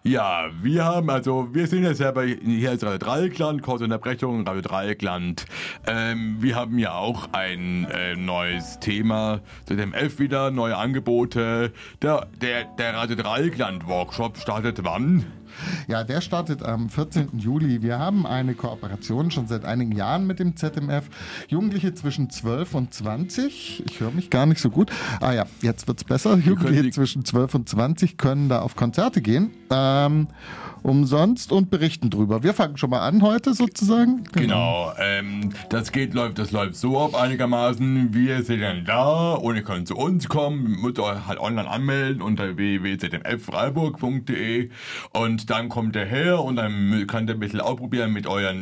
Ja, wir sind jetzt ja hier als Radio Dreieckland, kurze Unterbrechung, Radio Dreieckland. Wir haben ja auch ein neues Thema, ZMF wieder, neue Angebote. Der Radio Dreieckland Workshop startet wann? Ja, der startet am 14. Juli. Wir haben eine Kooperation schon seit einigen Jahren mit dem ZMF. Jugendliche zwischen 12 und 20, ich höre mich gar nicht so gut. Ah ja, jetzt wird's besser. Jugendliche zwischen 12 und 20 können da auf Konzerte gehen. Umsonst und berichten drüber. Wir fangen schon mal an heute sozusagen. Genau, das läuft so ab einigermaßen. Wir sind dann da und ihr könnt zu uns kommen, müsst euch halt online anmelden unter www.zmffreiburg.de und dann kommt ihr her und dann könnt ihr ein bisschen ausprobieren mit euren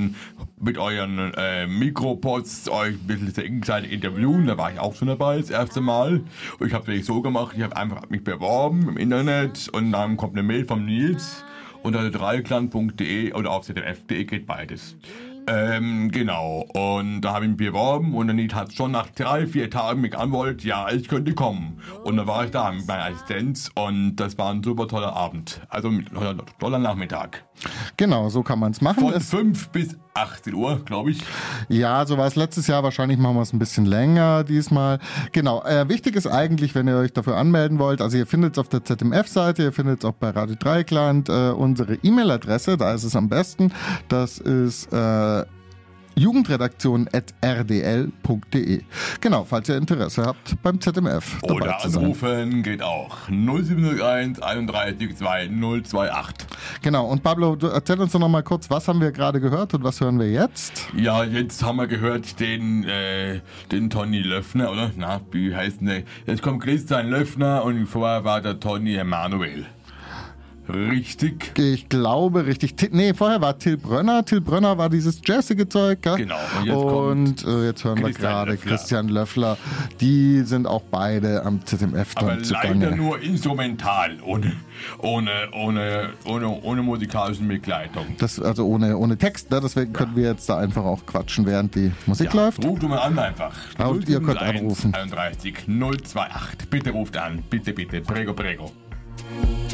Mikropods, euch ein bisschen gegenseitig interviewen. Da war ich auch schon dabei, das erste Mal. Und ich habe es wirklich so gemacht, ich habe einfach mich beworben im Internet und dann kommt eine Mail vom Nils unter dreieckland.de oder auf zdf.de geht beides. Genau. Und da habe ich mich beworben und dann hat schon nach 3-4 Tagen mich angeantwortet, ja, ich könnte kommen. Und dann war ich da mit meiner Assistenz und das war ein super toller Abend. Also ein toller Nachmittag. Genau, so kann man es machen. Von 5 bis 18 Uhr, glaube ich. Ja, so war es letztes Jahr. Wahrscheinlich machen wir es ein bisschen länger diesmal. Genau, wichtig ist eigentlich, wenn ihr euch dafür anmelden wollt, also ihr findet es auf der ZMF-Seite, ihr findet es auch bei Radio Dreieckland, unsere E-Mail-Adresse, da ist es am besten. Das ist jugendredaktion@rdl.de. Genau, falls ihr Interesse habt beim ZMF dabei oder zu sein. anrufen geht auch 0701 31 2028. Genau, und Pablo, du erzähl uns doch noch mal kurz, was haben wir gerade gehört und was hören wir jetzt? Ja, jetzt haben wir gehört den Toni Löffner, oder? Na, wie heißt der? Jetzt kommt Christian Löffner und vorher war der Toni Emanuel. Richtig? Ich glaube, richtig. Vorher war Till Brönner. Till Brönner war dieses jazzige Zeug. Gell? Genau. Und jetzt hören wir gerade Christian Löffler. Die sind auch beide am ZMF dann zugange. Aber leider nur instrumental, ohne musikalische Begleitung. Also ohne Text, ne? Deswegen können wir jetzt da einfach auch quatschen, während die Musik läuft. Ruft mal an einfach. Und ihr könnt anrufen. 31 028. Bitte ruft an. Bitte. Prego.